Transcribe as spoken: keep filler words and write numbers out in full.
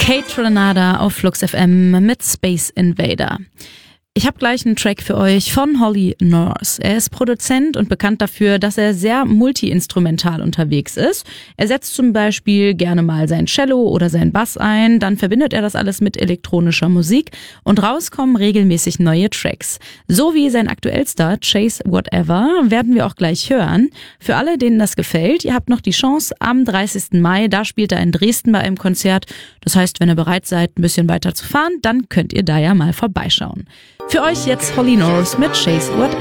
Kate Ranada auf Flux F M mit Space Invader. Ich habe gleich einen Track für euch von Holly Norse. Er ist Produzent und bekannt dafür, dass er sehr multi-instrumental unterwegs ist. Er setzt zum Beispiel gerne mal sein Cello oder sein Bass ein, dann verbindet er das alles mit elektronischer Musik und rauskommen regelmäßig neue Tracks. So wie sein aktuellster Chase Whatever werden wir auch gleich hören. Für alle, denen das gefällt, ihr habt noch die Chance am dreißigsten Mai, da spielt er in Dresden bei einem Konzert. Das heißt, wenn ihr bereit seid, ein bisschen weiter zu fahren, dann könnt ihr da ja mal vorbeischauen. Für euch jetzt Holly Norse mit Chase Whatever.